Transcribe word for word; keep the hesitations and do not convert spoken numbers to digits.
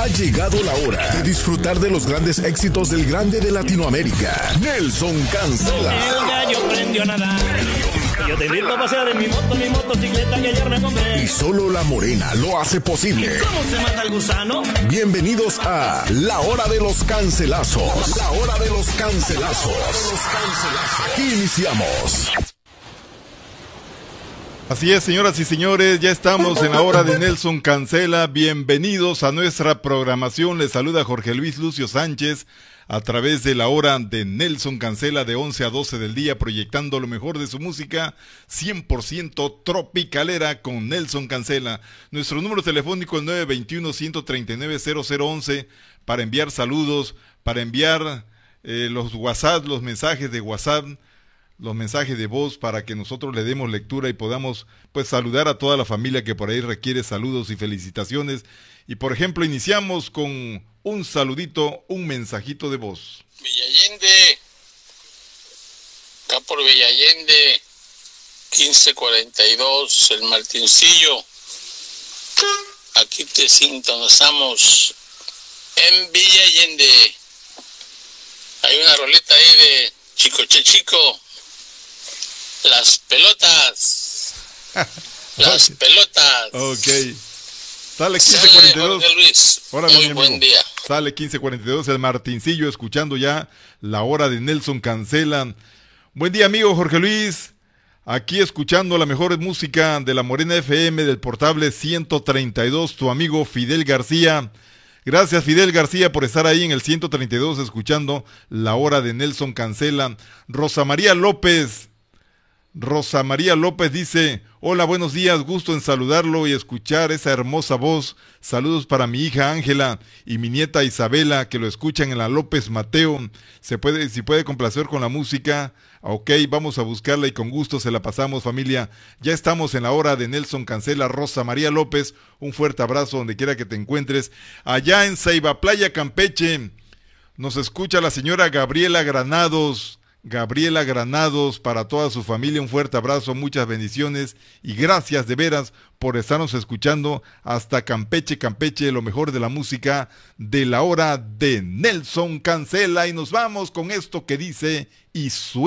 Ha llegado la hora de disfrutar de los grandes éxitos del grande de Latinoamérica, Nelson Cancela. El gallo prendió a nadar. Yo te invito a pasear en mi moto, mi motocicleta que ayer me compré. Y solo la morena lo hace posible. ¿Cómo se mata el gusano? Bienvenidos a La Hora de los Cancelazos. La Hora de los Cancelazos. Los Cancelazos. Aquí iniciamos. Así es, señoras y señores, ya estamos en la hora de Nelson Cancela. Bienvenidos a nuestra programación. Les saluda Jorge Luis Lucio Sánchez a través de la hora de Nelson Cancela de once a doce del día, proyectando lo mejor de su música cien por ciento tropicalera con Nelson Cancela. Nuestro número telefónico es nueve dos uno, uno tres nueve, cero cero once para enviar saludos, para enviar eh, los WhatsApp, los mensajes de WhatsApp, los mensajes de voz, para que nosotros le demos lectura y podamos pues saludar a toda la familia que por ahí requiere saludos y felicitaciones. Y por ejemplo, iniciamos con un saludito, un mensajito de voz. Villallende, acá por Villallende, quince cuarenta y dos, el Martincillo. Aquí te sintonizamos en Villallende. Hay una rolita ahí de Chicoche Chico. Las pelotas. Las okay. pelotas. Ok. Sale quince cuarenta y dos. Luis. Hola, muy mi buen día. Sale quince cuarenta y dos, el Martincillo, escuchando ya la hora de Nelson Cancela. Buen día, amigo Jorge Luis. Aquí escuchando la mejor música de la Morena F M del portable ciento treinta y dos, tu amigo Fidel García. Gracias, Fidel García, por estar ahí en el ciento treinta y dos escuchando la hora de Nelson Cancela. Rosa María López. Rosa María López dice: hola, buenos días, gusto en saludarlo y escuchar esa hermosa voz. Saludos para mi hija Ángela y mi nieta Isabela, que lo escuchan en la López Mateo. Se puede, si puede complacer con la música, ok, vamos a buscarla y con gusto se la pasamos, familia. Ya estamos en la hora de Nelson Cancela. Rosa María López, un fuerte abrazo donde quiera que te encuentres. Allá en Ceiba Playa, Campeche, nos escucha la señora Gabriela Granados. Gabriela Granados, para toda su familia, un fuerte abrazo, muchas bendiciones y gracias de veras por estarnos escuchando hasta Campeche, Campeche, lo mejor de la música de la hora de Nelson Cancela. Y nos vamos con esto que dice y suena.